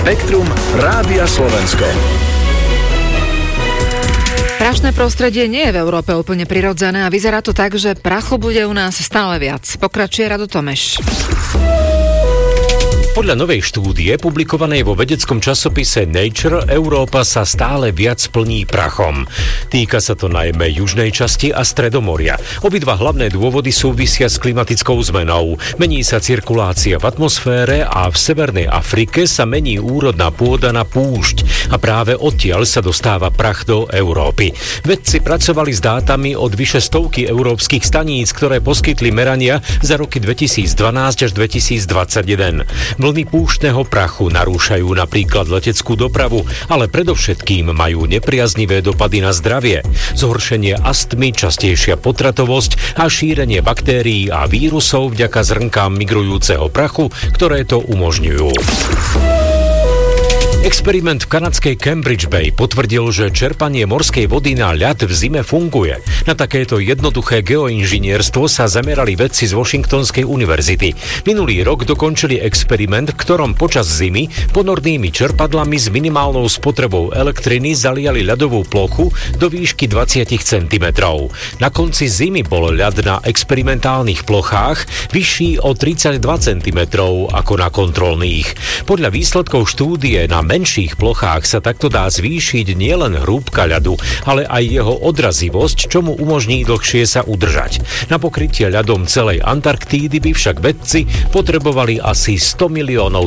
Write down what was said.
Spektrum Rádia Slovensko. Prašné prostredie nie je v Európe úplne prirodzené a vyzerá to tak, že prachu bude u nás stále viac. Pokračuje Rado Tomeš. Podľa novej štúdie, publikovanej vo vedeckom časopise Nature, Európa sa stále viac plní prachom. Týka sa to najmä južnej časti a Stredomoria. Obidva hlavné dôvody súvisia s klimatickou zmenou. Mení sa cirkulácia v atmosfére a v severnej Afrike sa mení úrodná pôda na púšť. A práve odtiaľ sa dostáva prach do Európy. Vedci pracovali s dátami od vyše stovky európskych staníc, ktoré poskytli merania za roky 2012 až 2021. Vlny púštneho prachu narúšajú napríklad leteckú dopravu, ale predovšetkým majú nepriaznivé dopady na zdravie. Zhoršenie astmy, častejšia potratovosť a šírenie baktérií a vírusov vďaka zrnkám migrujúceho prachu, ktoré to umožňujú. Experiment v kanadskej Cambridge Bay potvrdil, že čerpanie morskej vody na ľad v zime funguje. Na takéto jednoduché geoinžinierstvo sa zamerali vedci z Washingtonskej univerzity. Minulý rok dokončili experiment, v ktorom počas zimy ponornými čerpadlami s minimálnou spotrebou elektriny zaliali ľadovú plochu do výšky 20 cm. Na konci zimy bol ľad na experimentálnych plochách vyšší o 32 cm ako na kontrolných. Podľa výsledkov štúdie na menších plochách sa takto dá zvýšiť nielen hrúbka ľadu, ale aj jeho odrazivosť, čo mu umožní dlhšie sa udržať. Na pokrytie ľadom celej Antarktídy by však vedci potrebovali asi 100 miliónov